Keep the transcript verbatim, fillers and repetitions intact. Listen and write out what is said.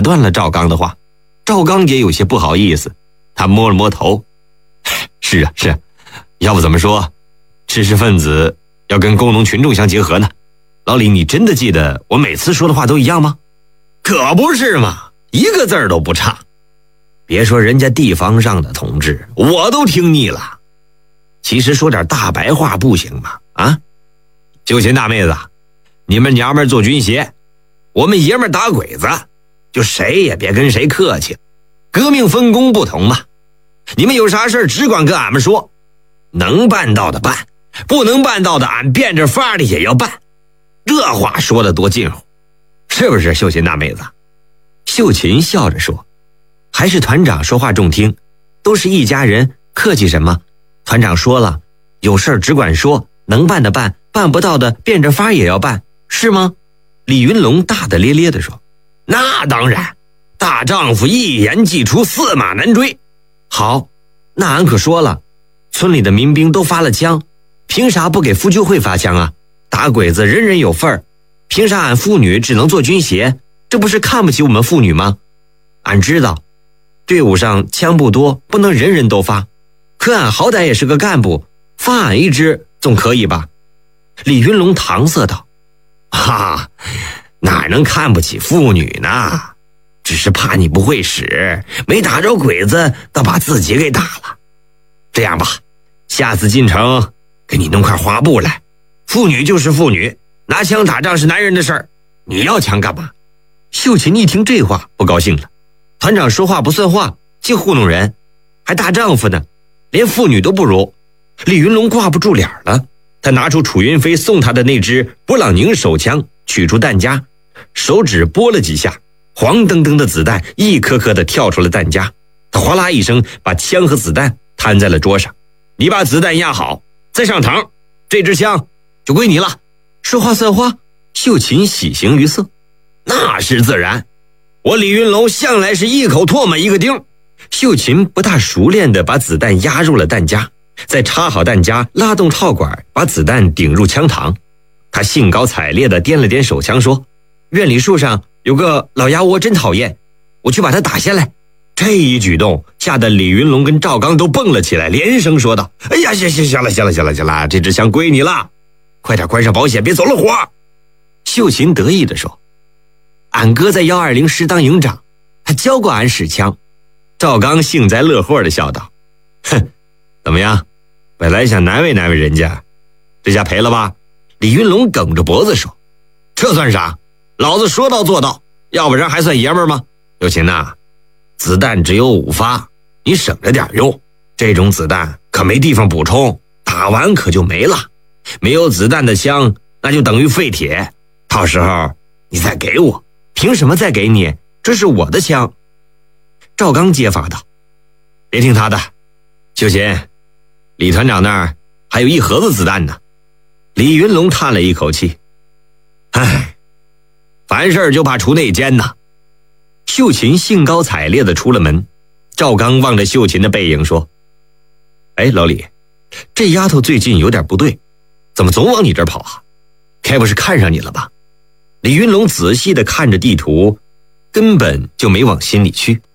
断了赵刚的话。赵刚也有些不好意思，他摸了摸头，是啊是啊，要不怎么说知识分子要跟工农群众相结合呢？老李，你真的记得我每次说的话都一样吗？可不是嘛，一个字儿都不差。别说人家地方上的同志，我都听腻了。其实说点大白话不行吗？啊，就嫌大妹子，你们娘们做军鞋，我们爷们打鬼子，就谁也别跟谁客气，革命分工不同嘛。你们有啥事只管跟俺们说，能办到的办，不能办到的俺变着法的也要办。这话说的多近乎，是不是秀琴大妹子？秀琴笑着说，还是团长说话中听，都是一家人，客气什么？团长说了，有事只管说，能办的办，办不到的变着法也要办，是吗？李云龙大大咧咧地说，那当然，大丈夫一言既出，驷马难追。好，那俺可说了，村里的民兵都发了枪，凭啥不给妇救会发枪啊？打鬼子人人有份儿，凭啥俺妇女只能做军鞋？这不是看不起我们妇女吗？俺知道队伍上枪不多，不能人人都发，可俺好歹也是个干部，发俺一支总可以吧？李云龙搪塞道，哈，哪能看不起妇女呢？只是怕你不会使，没打着鬼子倒把自己给打了。这样吧，下次进城给你弄块花布来，妇女就是妇女，拿枪打仗是男人的事儿，你要枪干嘛？秀琴一听这话不高兴了，团长说话不算话，净糊弄人，还大丈夫呢，连妇女都不如。李云龙挂不住脸了，他拿出楚云飞送他的那支勃朗宁手枪，取出弹夹，手指拨了几下，黄澄澄的子弹一颗颗的跳出了弹夹，他哗啦一声把枪和子弹摊在了桌上，你把子弹压好，再上膛，这支枪就归你了。说话算话，秀琴喜形于色，那是自然，我李云龙向来是一口唾沫一个钉。秀琴不大熟练地把子弹压入了弹夹，再插好弹夹，拉动套管，把子弹顶入枪膛。他兴高采烈地掂了掂手枪说，院里树上有个老鸭窝真讨厌，我去把它打下来。这一举动吓得李云龙跟赵刚都蹦了起来，连声说道，哎呀，行行行了行了行了行了，这支枪归你了，快点关上保险，别走了火。秀琴得意地说，俺哥在一二零师当营长，他教过俺使枪。赵刚幸灾乐祸地笑道，哼，怎么样，本来想难为难为人家，这下赔了吧？李云龙梗着脖子说，这算啥？老子说到做到，要不然还算爷们儿吗？秀琴呐，子弹只有五发，你省着点用，这种子弹可没地方补充，打完可就没了。没有子弹的枪那就等于废铁，到时候你再给我。凭什么再给你？这是我的枪。赵刚揭发道，别听他的，秀琴，李团长那儿还有一盒子子弹呢。李云龙叹了一口气，唉，凡事就怕出内奸呐。秀琴兴高采烈地出了门，赵刚望着秀琴的背影说，哎，老李，这丫头最近有点不对，怎么总往你这儿跑啊？该不是看上你了吧？李云龙仔细地看着地图，根本就没往心里去。